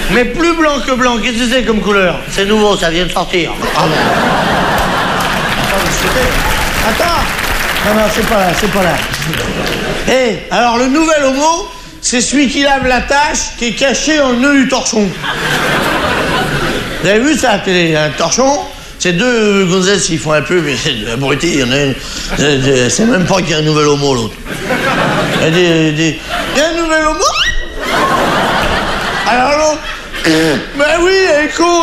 Mais plus blanc que blanc. Qu'est-ce que c'est comme couleur? C'est nouveau, ça vient de sortir. Ah bon. Attends. Non, c'est pas là. Hé, alors le nouvel homo, c'est celui qui lave la tache qui est caché dans le nœud du torchon. Vous avez vu ça à la télé, un torchon? C'est deux gonzesses qui font un peu, mais c'est abruti, il y en a une. C'est même pas qu'il y a un nouvel homo, l'autre. Il y a un nouvel homo? Alors l'autre, ben oui, elle est con.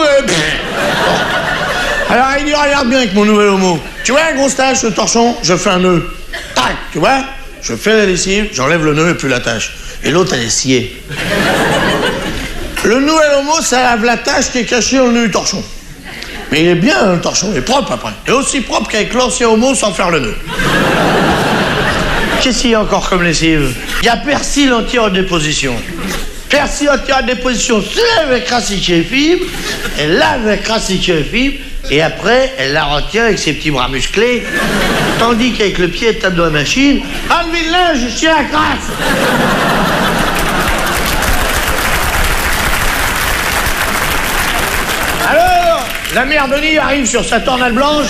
Alors il dit, regarde bien avec mon nouvel homo. Tu vois un gros stage, le torchon, je fais un nœud. Tac, tu vois? Je fais la lessive, j'enlève le nœud et plus la tâche. Et l'autre, elle est sciée. Le nouvel homo, ça lave la tâche qui est cachée dans le nœud du torchon. Mais il est bien, le torchon, il est propre après. Il est aussi propre qu'avec l'ancien homo sans faire le nœud. Qu'est-ce qu'il y a encore comme lessive? Il y a persil anti-redéposition. Persil anti-redéposition, se lève avec raciquier et fibre, elle lave avec raciquier et fibre, et après, elle la retient avec ses petits bras musclés, tandis qu'avec le pied, elle tape dans la machine. Enlevez le linge, je suis à la crasse. Alors, la mère Denis arrive sur sa tornade blanche,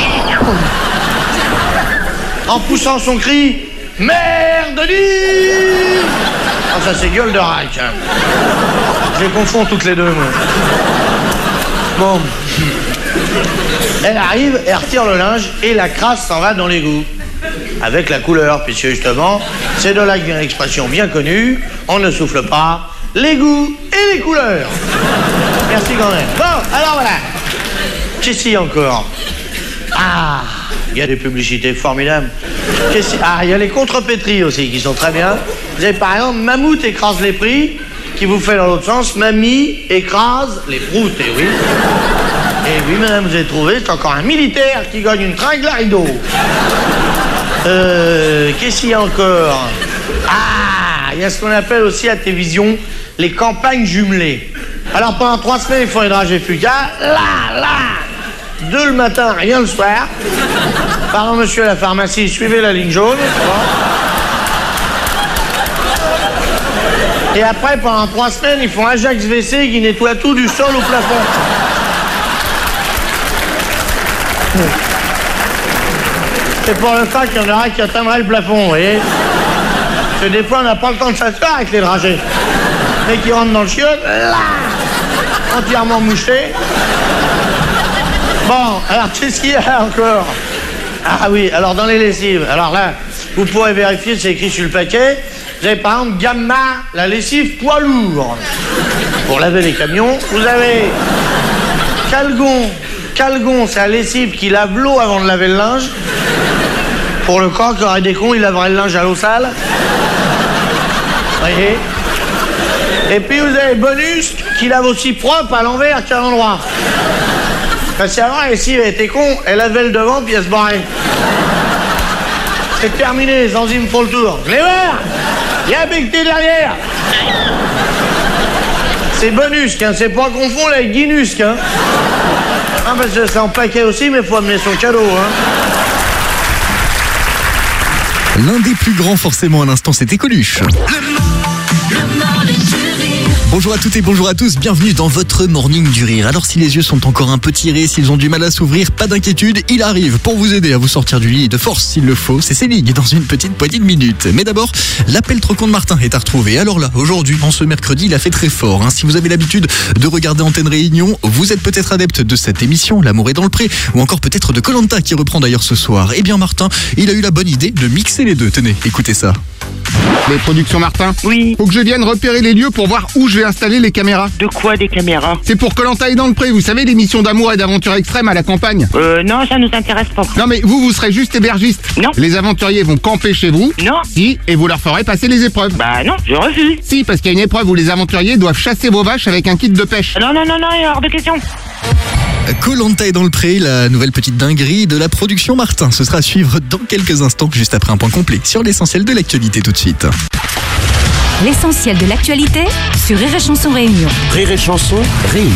en poussant son cri, Mère Denis! Ah, ça c'est gueule de rack, hein. Je les confonds toutes les deux, moi. Bon. Elle arrive, elle retire le linge et la crasse s'en va dans l'égout. Avec la couleur, puisque justement, c'est de là que vient l'expression bien connue, on ne souffle pas, l'égout et les couleurs. Merci quand même. Bon, alors voilà. Qu'est-ce qu'il y a encore? Ah, il y a des publicités formidables. Il y a les contrepétris aussi qui sont très bien. Vous avez par exemple Mammouth écrase les prix, qui vous fait dans l'autre sens, Mamie écrase les proutes, et oui. Et oui, madame, vous avez trouvé, c'est encore un militaire qui gagne une tringle à rideau. Qu'est-ce qu'il y a encore? Ah, il y a ce qu'on appelle aussi à télévision les campagnes jumelées. Alors pendant 3 semaines, ils font un dragé fuga. Là, 2 le matin, rien le soir. Pardon, monsieur à la pharmacie, suivez la ligne jaune. Et après, pendant 3 semaines, ils font Ajax WC qui nettoie tout du sol au plafond. C'est pour le fait qu'il y en aura qui atteindrait le plafond, vous voyez. Parce que des fois, on n'a pas le temps de s'asseoir avec les dragées. Mais qui rentrent dans le chiotte, là, entièrement moucheté. Bon, alors qu'est-ce qu'il y a encore? Ah oui, alors dans les lessives, alors là, vous pourrez vérifier, c'est écrit sur le paquet. Vous avez par exemple Gamma, la lessive poids lourd. Pour laver les camions, vous avez Calgon. Calgon, c'est la lessive qui lave l'eau avant de laver le linge. Pour le corps qui aurait des cons, il laverait le linge à l'eau sale. Vous voyez? Et puis vous avez Bonus qui lave aussi propre à l'envers qu'à l'endroit. Parce qu'avant, la lessive elle était con, elle lavait le devant puis elle se barrait. C'est terminé, les enzymes font le tour. Je l'ai voir. Il y a becté derrière. C'est Bonus, hein, c'est pas confondre avec Guinus, hein. Ah, parce que c'est en paquet aussi, mais faut amener son cadeau, hein. L'un des plus grands, forcément, à l'instant, c'était Coluche. Bonjour à toutes et bonjour à tous, bienvenue dans votre Morning du Rire. Alors si les yeux sont encore un peu tirés, s'ils ont du mal à s'ouvrir, pas d'inquiétude, il arrive pour vous aider à vous sortir du lit de force s'il le faut. C'est Céline dans une petite poignée de minutes. Mais d'abord, l'appel trop con de Martin est à retrouver. Alors là, aujourd'hui, en ce mercredi, il a fait très fort. Si vous avez l'habitude de regarder Antenne Réunion, vous êtes peut-être adepte de cette émission, L'amour est dans le pré, ou encore peut-être de Koh-Lanta qui reprend d'ailleurs ce soir. Eh bien Martin, il a eu la bonne idée de mixer les deux. Tenez, écoutez ça. Les productions Martin? Oui. Faut que je vienne repérer les lieux pour voir où je vais installer les caméras. De quoi des caméras? C'est pour Koh-Lanta est dans le pré, vous savez, l'émission d'amour et d'aventure extrême à la campagne. Non, ça nous intéresse pas. Non mais vous serez juste hébergiste. Non. Les aventuriers vont camper chez vous. Non. Si, et vous leur ferez passer les épreuves. Bah non, je refuse. Si, parce qu'il y a une épreuve où les aventuriers doivent chasser vos vaches avec un kit de pêche. Non, hors de question. Koh-Lanta est dans le pré, la nouvelle petite dinguerie de la production Martin. Ce sera à suivre dans quelques instants, juste après un point complet sur l'essentiel de l'actualité tout de suite. L'essentiel de l'actualité sur Rire et Chanson Réunion. Rire et Chanson Réunion.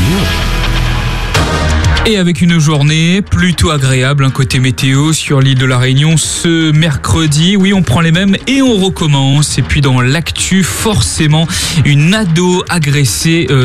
Et avec une journée plutôt agréable, un côté météo sur l'île de la Réunion ce mercredi. Oui, on prend les mêmes et on recommence. Et puis dans l'actu, forcément, une ado agressée